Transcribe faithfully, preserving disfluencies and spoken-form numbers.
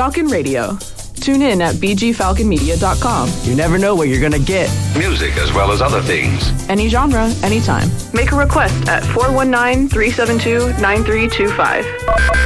Falcon Radio. Tune in at b g falcon media dot com. You never know what you're going to get. Music as well as other things. Any genre, anytime. Make a request at four one nine, three seven two, nine three two five.